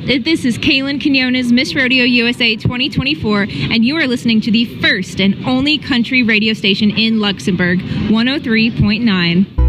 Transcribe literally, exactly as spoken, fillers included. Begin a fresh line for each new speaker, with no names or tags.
This is Kaylin Quinones, Miss Rodeo U S A twenty twenty-four, and you are listening to the first and only country radio station in Luxembourg, one oh three point nine.